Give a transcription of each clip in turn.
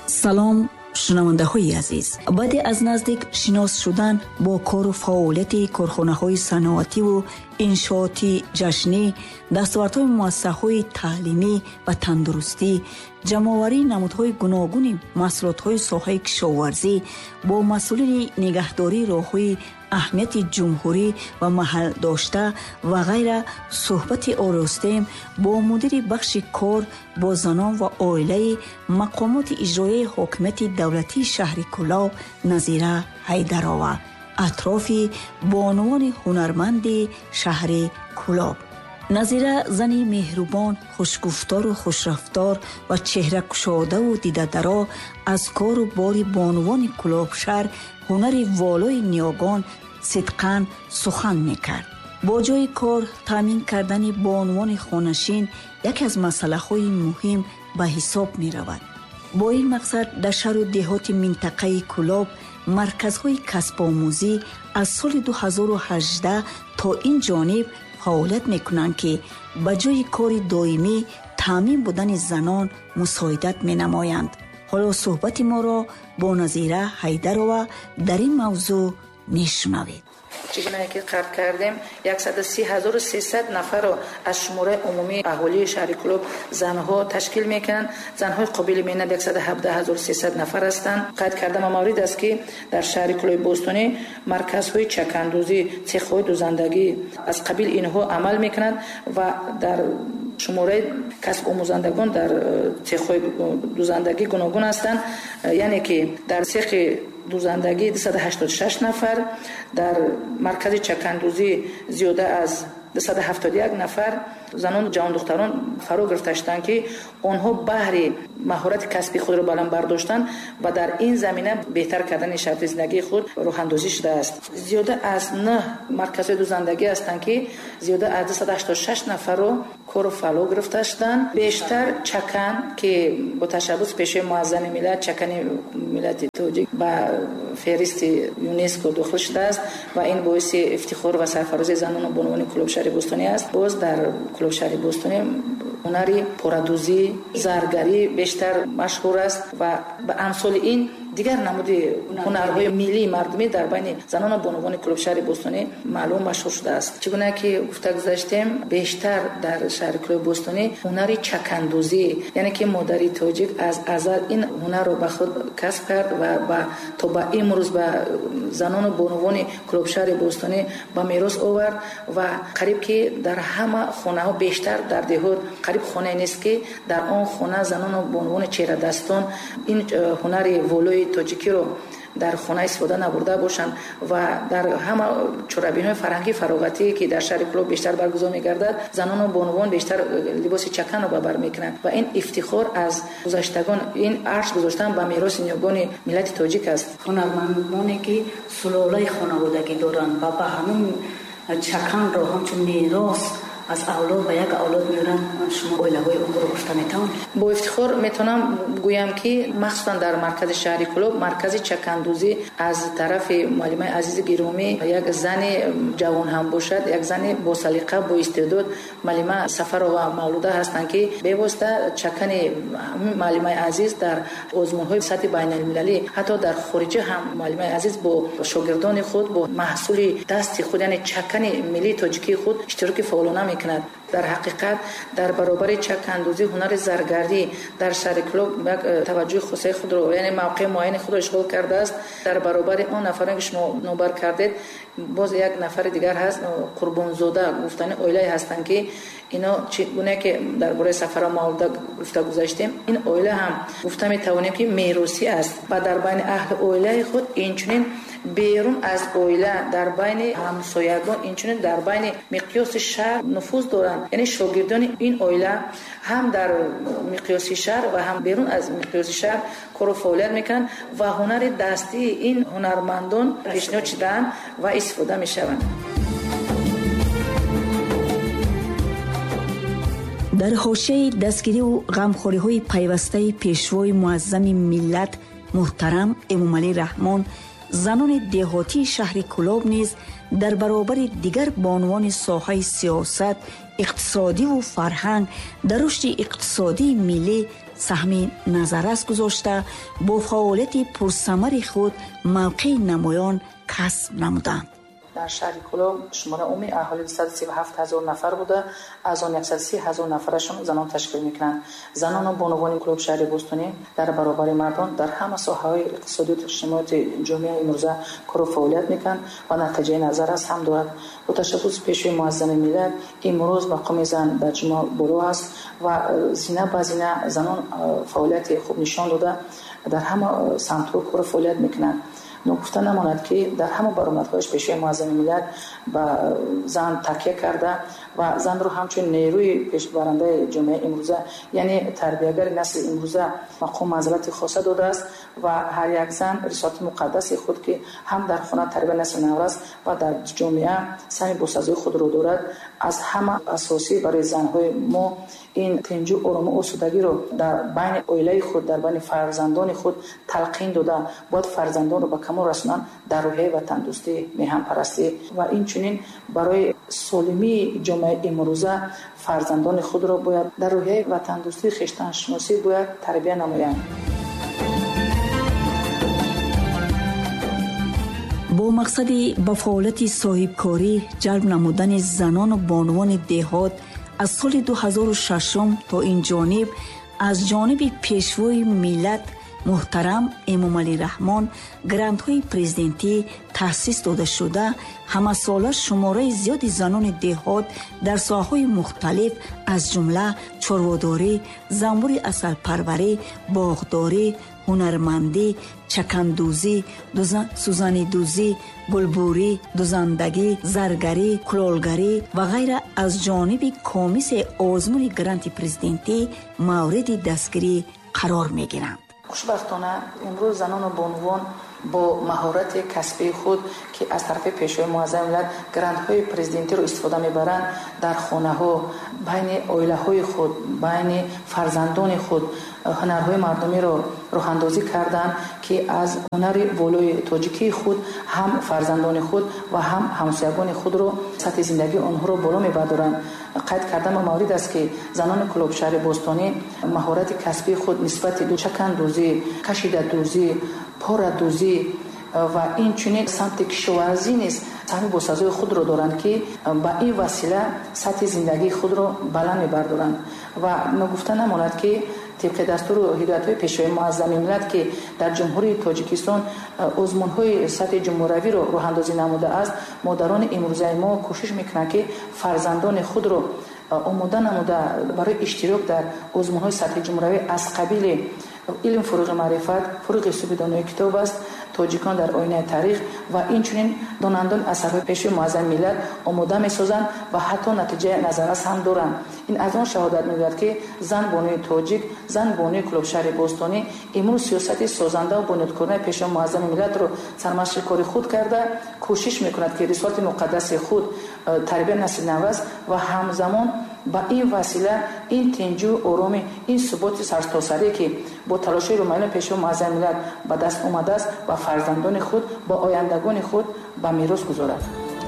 салом шунавандаҳои азиз, баъде аз наздик шинос шудан бо кору фаъолияти корхонаҳои саноативу иншооти ҷашнӣ, дастовардҳои муассисаҳои таълимӣ ва тандурустӣ, ҷамъоварии намудҳои гуногуни маҳсулотҳои соҳаи кишоварзӣ, бо масъулини нигаҳдории роҳҳои аҳамияти ҷумҳурӣ ва маҳалдошта ва ғайра суҳбати оростаем бо мудири бахши кор бо занон ва оилаи мақомоти иҷроияи ҳокимияти давлатии шаҳри Кӯлоб Назира Ҳайдарова, атрофи бонувони ҳунарманди шаҳри Кӯлоб. назира зани меҳрубон, хушгуфтору хушрафтор ва чеҳракушодаву дидадаро аз кору бори бонувони Кӯлобшаҳр ҳунари волои ниёгон сидқан сухан мекард. бо ҷои кор таъмин кардани бонувони хонашин яке аз масъалаҳои муҳим ба ҳисоб меравад. бо ин мақсад дар шаҳру деҳоти минтақаи Кӯлоб марказҳои касбомӯзӣ аз соли 2018 то ин ҷониб фаъолият мекунанд, ки ба ҷои кори доимӣ таъмин будани занон мусоидат менамоянд. ҳоло суҳбати моро бо Назира Ҳайдарова дар ин мавзӯъ мешунавед. чигуне ки қард кардем 130300 нафарро аз шумораи умумии аҳолии шаҳри Кӯлоб занҳо ташкил мекунанд. занҳои қобили меҳнат 117300 нафар ҳастанд. қайд кардам маврид аст ки дар шаҳри Кӯлоби Бостонӣ марказҳои чакандӯзӣ, цехҳои дузандагӣ аз қабили инҳо амал мекунанд ва дар шумораи касбомӯзандагон дар цехҳои дузандагӣ гуногун ҳастанд. яъне ки дар цехи дузандагӣ 286 нафар, дар маркази чакандӯзӣ зиёда аз 271 нафар занон ҷавондухтарон фаро гирифта шуданд, ки онҳо баҳри маҳорати касби худро баланд бардоштанд ва дар ин замина беҳтар кардани шарти зиндагии худ роҳандозӣ шудааст. зиёда аз 9 марказҳои дузандагӣ ҳастанд, ки зиёда аз 286 нафарро кору фаъоло гирифта шуданд. бештар чакан, ки бо ташаббус пешои муаззами миллат, чакани миллати тоҷик ба феҳристи ЮНЕСКО дохил шудааст ва ин боиси ифтихор ва сарфарозии занону бонувони Кӯлобшаҳри Бостонӣ аст. боз дар Кӯлобшаҳри Бостонӣ ҳунари порадӯзӣ, заргарӣ бештар машҳур аст ва ба амсоли ин дигар намуди ҳунарҳои миллии мардумӣ дар байни занону бонувони Кӯлобшаҳри Бостонӣ маълум машҳур шудааст. чигуне ки гуфта гузаштем, бештар дар шаҳри Кӯлоби Бостонӣ ҳунари чакандӯзӣ, яъне ки модари тоҷик аз азал ин ҳунарро ба худ касб кард ва то ба имрӯз ба занону бонувони Кӯлобшаҳри Бостонӣ ба мерос овард ва қариб ки дар ҳама хонаҳо, бештар дар деҳот қариб хона нест ки дар он хона занону бонувони чеҳрадастон ин ҳунари волои тоҷикиро дар хона истифода набурда бошанд ва дар ҳама чорабиҳои фарҳангӣ фароғатӣ ки дар шаҳри Кӯлоб бештар баргузор мегардад, занону бонувон бештар либоси чаканро ба бар мекунанд ва ин ифтихор аз гузаштагон, ин арш гузоштан ба мероси ниёгони миллати тоҷик аст. ҳунармандоне ки сулолаи хонаводагӣ доранд ва ба ҳамин чаканро ҳамчун мерос аз авлод ба як авлод меёранд, шумо оилаҳои онро гуфта метавонед? бо ифтихор метавонам гӯям ки махсусан дар маркази шаҳри Кӯлоб, маркази чакандӯзӣ аз тарафи муаллимаи азизи гиромӣ, як зани ҷавон ҳам бошад, як зани босалиқа, боистеъдод муаллима Сафарова Мавлуда ҳастанд, ки бевосита чакани муаллимаи азиз дар озмунҳои сатҳи байналмилалӣ, ҳатто дар хориҷа ҳам муаллимаи азиз бо шогирдони худ бо маҳсули дасти худ, яъне чакани миллии тоҷикии худ иштироки фаъолона мекунад. дар ҳақиқат дар баробари чакандӯзӣ, ҳунари заргардӣ дар шаҳри Кӯлоб як таваҷҷӯҳи хусусии худро, яъне мавқеъ муайяни худро ишғол кардааст. дар баробари он нафароне ки шумо нобар кардед, боз як нафари дигар ҳаст, Қурбонзода гуфтани оилае ҳастанд, ки ино чӣ гуне ки дар бораи Сафара Мавлуда гуфта гузаштем, ин оила ҳам гуфта метавонем ки меросӣ аст ва дар байни аҳли оилаи худ, инчунин берун аз оила дар байни ҳамсоягон, инчунин дар байни миқёси шаҳр нуфуз доранд. яъне шогирдони ин оила ҳам дар миқёси шаҳр ва ҳам берун аз миқёси шаҳр кору фаъолият мекунанд ва ҳунари дастии ин ҳунармандон пешниҳод шудаанд ва истифода мешаванд. дар ҳошияи дастгириву ғамхориҳои пайвастаи пешвои муаззами миллат муҳтарам Эмомалӣ Раҳмон, занони деҳотии шаҳри Кӯлоб низ дар баробари дигар бонувони соҳаи сиёсат, иқтисодиву фарҳанг дар рушди иқтисодии миллӣ саҳми назаррас гузошта бо фаъолияти пурсамари худ мавқеи намоён касб намуданд. дар шаҳри Кӯлоб шумораи умумии аҳолӣ 237,000 нафар буда, аз он 130,000 нафарашон занон ташкил мекунанд. Занону бонувони Кӯлоб шаҳри Бӯстонӣ дар баробари мардон дар ҳама соҳаҳои иқтисодиёту иҷтимоияти ҷомеаи имрӯза кору фаъолият мекунанд ва натиҷаи назаррас ҳам дорад. бо ташаббуси пешвои муаззами миллат имрӯз мақоми зан дар ҷумӯа боло аст ва зина ба зина занон фаъолияти хуб нишон дода дар ҳама самтҳо кору фаъолият мекунанд. ногуфта намонад ки дар ҳама баромадҳояш пешвои муаззами миллат ба зан такя карда ва занро ҳамчун нерӯи пешбарандаи ҷомеаи имрӯза, яъне тарбиягари насли имрӯза мақом манзилати хоса додааст ва ҳар як зан рисолати муқаддаси худ ки ҳам дар хона тарбияи насли наврас ва дар ҷомеа сами босазои худро дорад. аз ҳама асосӣ барои занҳои мо ин тинҷу орому осудагиро дар байни оилаи худ, дар байни фарзандони худ талқин дода бояд фарзандонро ба камол расонанд дар роҳияи ватандӯстӣ, меҳанпарастӣ ва инчунин барои солимии ҷомеаи имрӯза фарзандони худро бояд дар роҳияи ватандӯстӣ хештаншиносӣ бояд тарбия намоянд. бо мақсади ба фаъолияти соҳибкорӣ ҷалб намудани занону бонувони деҳот аз соли 2006 то инҷониб аз ҷониби пешвои миллат муҳтарам Эмомалӣ Раҳмон грантҳои президентӣ таъсис дода шуда, ҳамасола шумораи зиёди занони деҳот дар соҳаҳои мухталиф аз ҷумла чорводорӣ, занбури асалпарварӣ, боғдорӣ, ҳунармандӣ, чакандӯзӣ, сӯзанидӯзӣ, гулбурӣ, дузандагӣ, заргарӣ, кулолгарӣ ва ғайра аз ҷониби комиссияи озмуни гранти президентӣ мавриди дастгирӣ қарор мегиранд. хушбахтона имрӯз занону бонувон бо маҳорати касбии худ ки аз тарафи пешвои муаззами миллат грантҳои президентиро истифода мебаранд, дар хонаҳо байни оилаҳои худ, байни фарзандони худ ҳунарҳои мардумиро роҳандозӣ карданд ки аз ҳунари волои тоҷикии худ ҳам фарзандони худ ва ҳам ҳамсоягони худро сатҳи зиндагии онҳоро боло мебардоранд. қайд кардан ба маврид аст ки занони Кӯлоб шаҳри Бӯстонӣ маҳорати касбии худ нисбати чакандӯзӣ, кашидадӯзӣ, порадӯзӣ ва инчунин самти кишоварзӣ низ сами босазои худро доранд ки ба ин васила сатҳи зиндагии худро баланд мебардоранд. ва нагуфта намонад ки طبق دستور هدایت‌های پیشوای معظم ملت که در جمهوری تاجیکستان آزمون‌های سطح جمهوری رو راه‌اندازی نموده است، مادران امروزه ما کوشش می‌کنند که فرزندان خود رو آماده نموده برای اشتراک در آزمون‌های سطح جمهوری از قبیل علم فروغ معرفت، فروغ حساب دانایی کتاب است، تاجیکان در آینه تاریخ و اینچنین دانندگان اثرهای پیشوای معظم ملت آماده می‌سازند و حتی نتیجه نظررس هم دارند. این از آن شهادت می‌دهد که زن بانوی تاجیک، زن بانوی کلوب شهر بوستانی امروز سیاست سازنده و بنیادکارانه پیشوای معظم ملت رو سرمشق کاری خود کرده، کوشش می‌کند که رسالت مقدس خود تربیت نسل نو است و همزمان با این وسیله این تنجو آرامی، این ثبات سرتاسری که با تلاش‌های رومایان پیشوای معظم ملت به دست آمده است و فرزندان خود با آیندگان خود به میراث گذارد.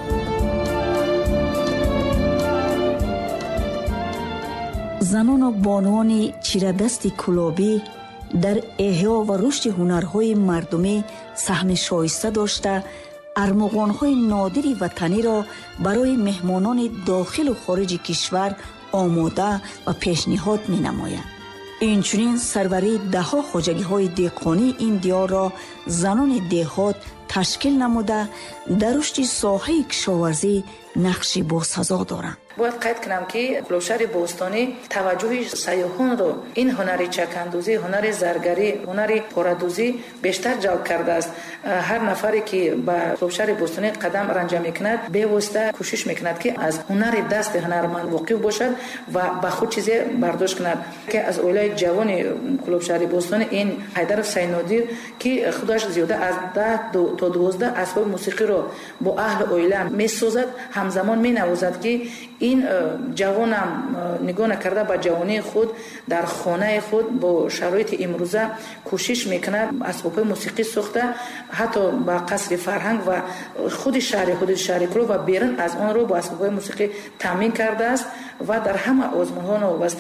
زنان و بانوان چیردست کلابی در احیا و رشد هنرهای مردمی سهم شایسته داشته، ارمغان‌های نادر وطنی را برای مهمانان داخل و خارج کشور آماده و پیشنهاد می‌نمایند. اینچنین سروری ده‌ها خواجگی‌های دهقانی این دیار را زنان دهات تشکیل نموده در رشد ساحه کشاورزی نقشی باسزا دارند. باید قید کنم که کلوب شهر بوستانی توجه سیاحان رو این هنر چکندوزی، هنر زرگری، هنر پارادوزی بیشتر جلب کرده است. هر نفری که با کلوب شهر بوستانی قدم رنجه میکند به واسطه کوشش میکند که از هنر دست هنرمند واقف باشد و با خود چیزی برداشت کند. که از اولای جوان کلوب شهر بوستانی این حیدر سینادیر که خودش زیاده از 10 تا 12 اسباب موسیقی رو با اهل اویله میسازد، همزمان مینوازد که این جوانم نگاه نکرده با جوانی خود در خانه خود با شرایط امروزه کوشش میکنه اسباب موسیقی ساخته، حتی با قصر فرهنگ و خود شهر کلوب و بیرون از آن رو با اسباب موسیقی تامین کرده است و در همه آزمون‌ها وابسته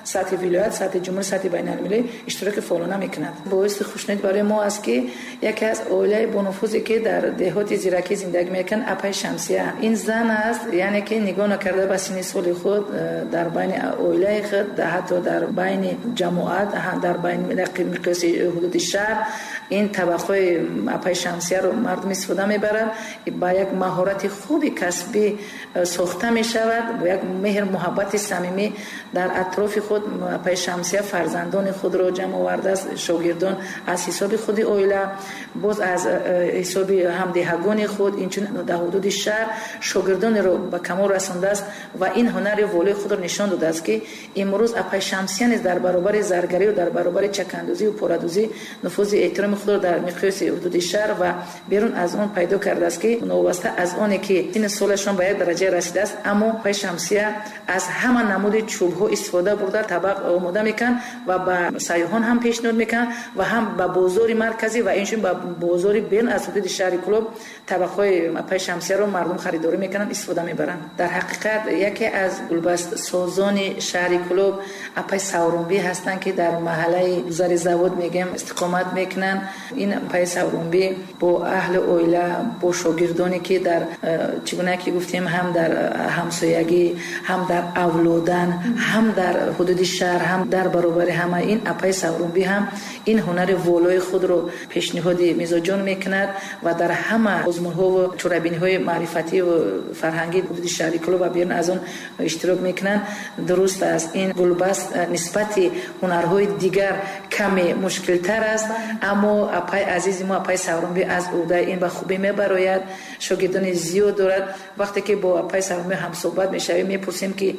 سطح ولایت، سطح جمهوری، سطح بین‌المللی اشتراک فعالانه میکنند. باعث خوشنود برای ما است که یکی از اولیای با نفوذی که در دهات زیرکی زندگی میکنند اپای شمسیه. این زن است، یعنی که نگاه نکرده به سن سال خود در بین اولیای خود، حتی در بین جماعت، در بین مقیاس حدود شهر این طبقه اپای شمسیه رو مردم استفاده میبرند. با یک مهارت خوبی کسبی ساخته میشود، با یک مهر محبت صمیمی در اطراف خود اپای شمسیه فرزندان خود رو جمع آورده است. شاگردان از حساب خود اویله، باز از حساب همدهگان خود، اینچون در حدود شهر شاگردان رو به کمال رسانده است و این هنر والای خود رو نشان داده است که امروز اپای شمسیه نیز در برابر زرگری و در برابر چکندوزی و پارادوزی نفوذ احترام خود رو در مقیاس حدود شهر و بیرون از آن پیدا کرده است که نوبسته از آنی که این سالشان به یک درجه رسیده است، اما اپای شمسیه از همه نمود چوب ها استفاده برده طبق آماده میکن و به سیاحان هم پیشنهاد میکن و هم به بازار مرکزی و اینشون به بازار بین از حدود شهر کلوب طبقه اپای شمسیه رو مردم خریداری میکنن، استفاده میبرن. در حقیقت یکی از گلبست سازان شهر کلوب اپای سورونبی هستند که در محله گذر زواد میگیم استقامت میکنن. این اپای سورونبی با اهل اویله، با شاگردانی که در چگونه که گفتیم هم در همسایگی، هم در اولادن، هم در حدود شهر، هم در برابر همه این اپای سورونبی هم این هنر والای خود رو پیشنهاد میزاجان میکند و در همه آزمون‌ها و چورابینی‌های معرفتی و فرهنگی حدود شهر کلوب و بیرون از اون اشتراک میکنند. درست است این گلبست نسبت هنرهای دیگر کمی مشکل‌تر است، اما اپای عزیز ما اپای سورونبی از عهده این به خوبی میبراید. شاگردان زیاد دارد. وقتی که با اپای سورونبی هم صحبت میشویم میپرسیم که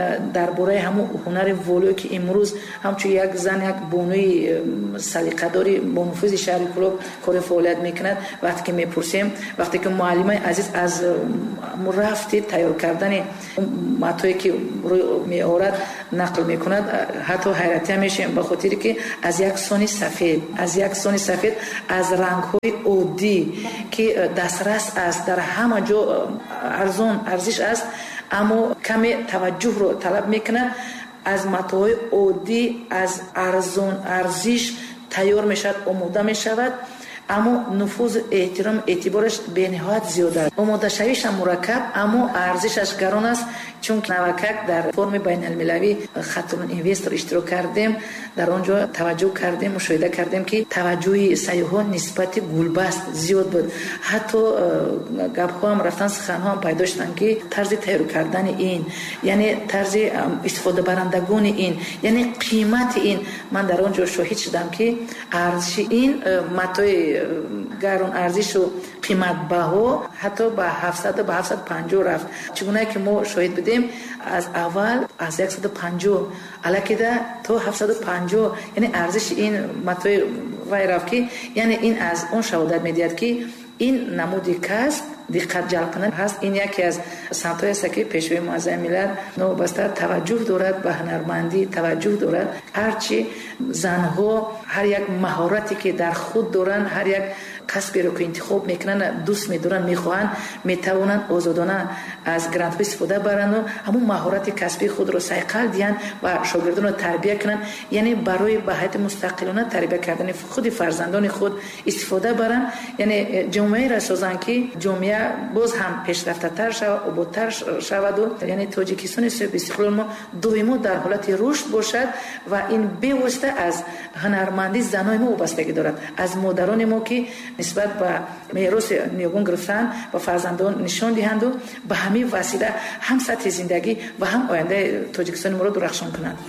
درباره همون هنر والایی که امروز همچون یک زن، یک بانوی سلیقه‌داری با نفوذ شهر کلوب کار فعالیت میکند، وقتی که میپرسیم، وقتی که معلم عزیز از رفتی تیار کردن متایی که روی میآورد نقل میکند، حتی حیرتی میشیم به خاطر که از یک سان سفید از رنگ‌های عادی که دسترس است، در همه جا ارزش است، اما کمی توجه رو طلب میکنه. از متاهای عادی از ارزش تیار میشود، آماده میشود، اما نفوذ احترام اعتبارش به نهایت زیاد است. آماده شویش مرکب، اما ارزشش گران است، چون نوکک در فرم بین المللی خطرون اینوستر اشتراک کردیم. در آنجا توجه کردیم، مشاهده کردیم که توجه سیاحان نسبت گلبست زیاد بود. حتی گپ‌ها هم رفتن، سخن‌ها هم پیدا شدن که طرز تیار کردن این، یعنی طرز استفاده برندگان این، یعنی قیمت این، من در آنجا شاهد شدم که ارزش این متای گران ارزش و قیمت بها حتی به 700 به 750 رفت. چگونه که ما شاهد بودیم از اول از 150 الکیده تا 750، یعنی ارزش این متای وای رفت که یعنی این از اون شهادت میدهد که این نمودی کسب دقت جلب کننده هست. این یکی از سمت‌های است که پیشوای معظم ملت نوبسته توجه دارد، به هنرمندی توجه دارد. هرچی زنها هر یک مهارتی که در خود دارند، هر یک کسبی رو که انتخاب میکنن، دوست میدارن، میخواهن، میتوانند آزادانه از گرانت استفاده برند و همون مهارت کسبی خود رو سیقل دیان و شاگردان رو تربیت کنن، یعنی برای به حیث مستقلانه تربیت کردن خود فرزندان خود استفاده برند. یعنی جامعه را سازند که جامعه باز هم پیشرفته تر شود، آبادتر شود و یعنی تاجیکستان صاحب استقلال ما دائما در حالت رشد باشد و این به واسطه از هنرمندی زنای ما وابستگی دارد، از مادران ما که نسبت به میراث نیاگون گرفتن و فرزندان نشان دهند و به همین وسیله هم سطح زندگی و هم آینده تاجیکستان ما را درخشان کنند.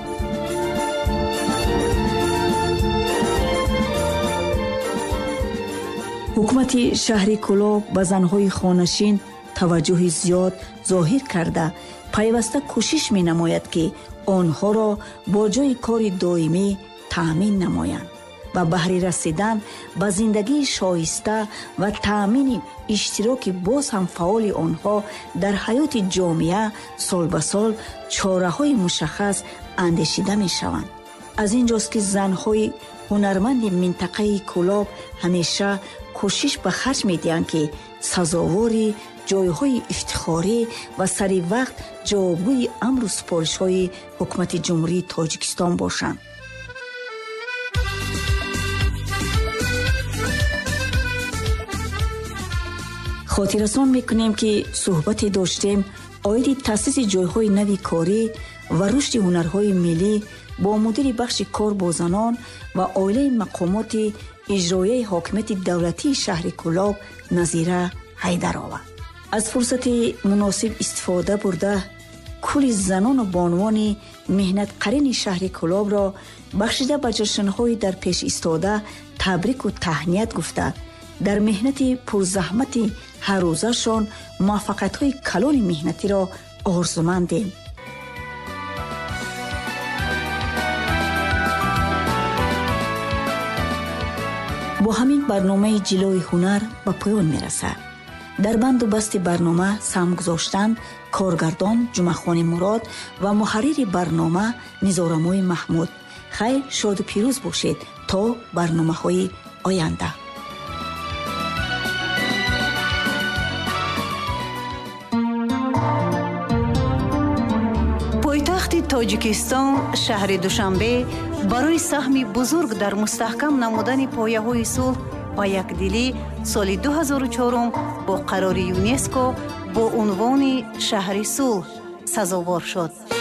حکومت شهر کلوب به زنهای خانشین توجه زیاد ظاهر کرده پیوسته کوشش می نماید که آنها را با جای کار دائمی تأمین نمایند و بهره رسیدن به زندگی شایسته و تأمین اشتراک باز هم فعال آنها در حیات جامعه سال به سال چاره‌های مشخص اندیشیده می شوند. از اینجاست که زنهای هنرمند منطقه کلوب همیشه کوشش به خرج می دهند که سزاوار ҷойҳои ифтихорӣ ва сари вақт ҷавобгӯи амру супоришҳои ҳукумати ҷумҳурии Тоҷикистон бошанд. хотиррасон мекунем, ки суҳбате доштем оиди таъсиси ҷойҳои нави корӣ ва рушди ҳунарҳои миллӣ бо мудири бахши кор бо занон ва оилаи мақомоти иҷроияи ҳокимияти давлатии шаҳри Кӯлоб Назира Ҳайдарова. аз фурсати муносиб истифода бурда кӯли занону бонувони меҳнатқарини шаҳри Кӯлобро бахшида ба ҷашнҳои дар пеш истода табрику таҳният гуфта, дар меҳнати пурзаҳмати ҳаррӯзашон муваффақиятҳои калони меҳнатиро орзумандем. бо ҳамин барномаи ҷилои ҳунар ба поён мерасад. дар банду басти барнома сам гузоштанд коргардон Ҷумъахони Мурод ва муҳаррири барнома Низорамои Маҳмуд. хайр, шоду пирӯз бошед то барномаҳои оянда. пойтахти Тоҷикистон шаҳри Душанбе барои саҳми бузург дар мустаҳкам намудани пояҳои сулҳ ва якдилӣ соли 2004 бо қарори ЮНЕСКО бо унвони шаҳри сулҳ сазовор шуд.